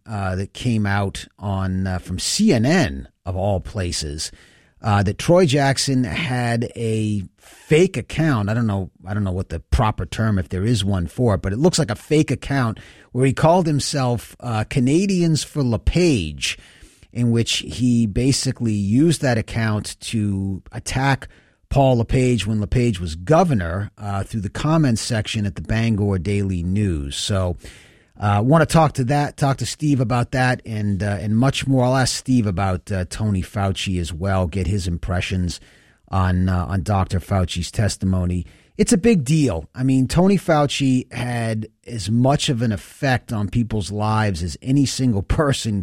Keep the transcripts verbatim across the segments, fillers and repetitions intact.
uh, that came out on uh, from C N N, of all places, uh, that Troy Jackson had a fake account. I don't know. I don't know what the proper term, if there is one for it, but it looks like a fake account where he called himself uh, Canadians for LePage, in which he basically used that account to attack Paul LePage when LePage was governor uh, through the comments section at the Bangor Daily News. So I uh, want to talk to that, talk to Steve about that and uh, and much more. I'll ask Steve about uh, Tony Fauci as well, get his impressions on uh, on Doctor Fauci's testimony. It's a big deal. I mean, Tony Fauci had as much of an effect on people's lives as any single person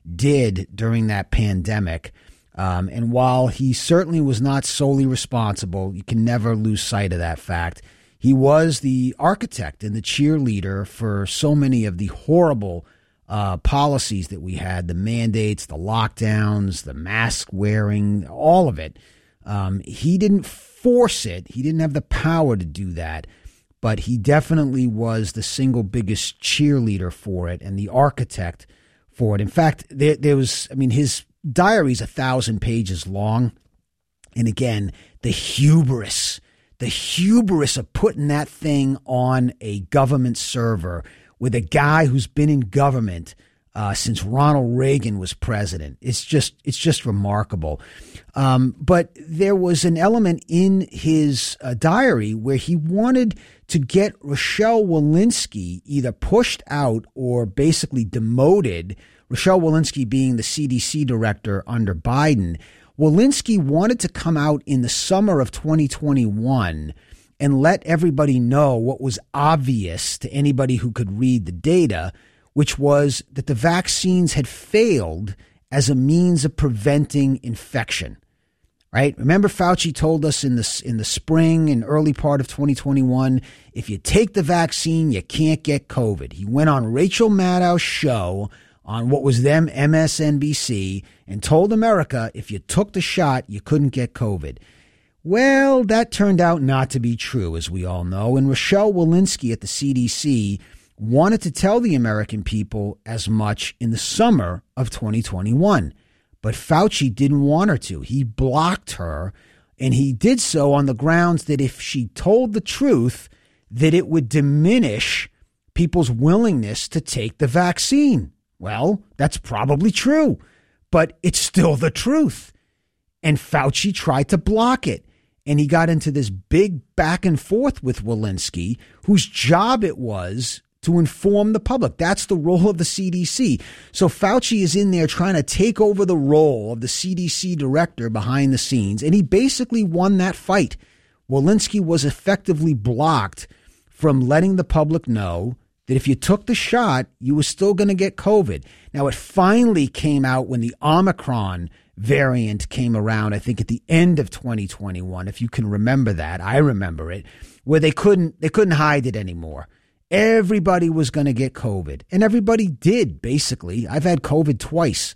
did during that pandemic. Um, and while he certainly was not solely responsible, you can never lose sight of that fact. He was the architect and the cheerleader for so many of the horrible uh, policies that we had, the mandates, the lockdowns, the mask wearing, all of it. Um, he didn't force it. He didn't have the power to do that, but he definitely was the single biggest cheerleader for it and the architect for it. In fact, there, there was, I mean, his diary's a thousand pages long. And again, the hubris, the hubris of putting that thing on a government server with a guy who's been in government uh, since Ronald Reagan was president. It's just, it's just remarkable. Um, but there was an element in his uh, diary where he wanted to get Rochelle Walensky either pushed out or basically demoted. Rochelle Walensky being the C D C director under Biden. Walensky wanted to come out in the summer of twenty twenty-one and let everybody know what was obvious to anybody who could read the data, which was that the vaccines had failed as a means of preventing infection. Right? Remember, Fauci told us in the, in the spring and early part of twenty twenty-one, if you take the vaccine, you can't get COVID. He went on Rachel Maddow's show on what was then M S N B C and told America if you took the shot, you couldn't get COVID. Well, that turned out not to be true, as we all know. And Rochelle Walensky at the C D C wanted to tell the American people as much in the summer of twenty twenty-one. But Fauci didn't want her to. He blocked her, and he did so on the grounds that if she told the truth, that it would diminish people's willingness to take the vaccine. Well, that's probably true, but it's still the truth. And Fauci tried to block it. And he got into this big back and forth with Walensky, whose job it was to inform the public. That's the role of the C D C. So Fauci is in there trying to take over the role of the C D C director behind the scenes. And he basically won that fight. Walensky was effectively blocked from letting the public know that if you took the shot, you were still going to get COVID. Now, it finally came out when the Omicron variant came around, I think at the end of twenty twenty-one, if you can remember that. I remember it, where they couldn't they couldn't hide it anymore. Everybody was going to get COVID, and everybody did, basically. I've had COVID twice.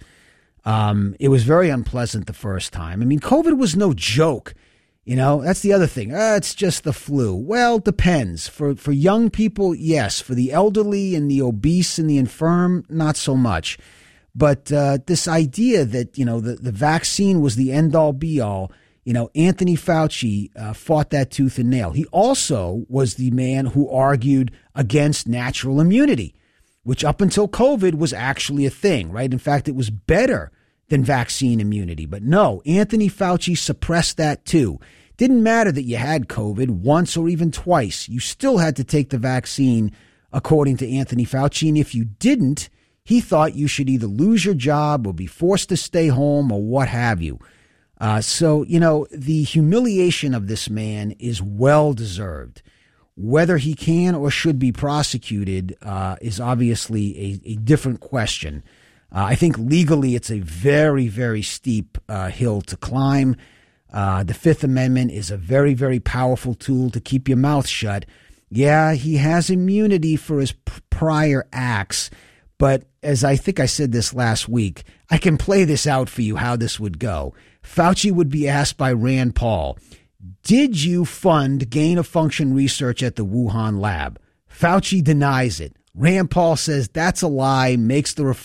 Um, it was very unpleasant the first time. I mean, COVID was no joke. You know, that's the other thing. Uh, it's just the flu. Well, depends. For for young people, yes. For the elderly and the obese and the infirm, not so much. But uh, this idea that, you know, the, the vaccine was the end-all, be-all, you know, Anthony Fauci uh, fought that tooth and nail. He also was the man who argued against natural immunity, which up until COVID was actually a thing, right? In fact, it was better than vaccine immunity. But no, Anthony Fauci suppressed that too. Didn't matter that you had COVID once or even twice. You still had to take the vaccine, according to Anthony Fauci. And if you didn't, he thought you should either lose your job or be forced to stay home or what have you. Uh, so, you know, the humiliation of this man is well deserved. Whether he can or should be prosecuted uh, is obviously a, a different question. Uh, I think legally it's a very, very steep uh, hill to climb. Uh, the Fifth Amendment is a very, very powerful tool to keep your mouth shut. Yeah, he has immunity for his p- prior acts. But as I think I said this last week, I can play this out for you how this would go. Fauci would be asked by Rand Paul, did you fund gain-of-function research at the Wuhan lab? Fauci denies it. Rand Paul says that's a lie, makes the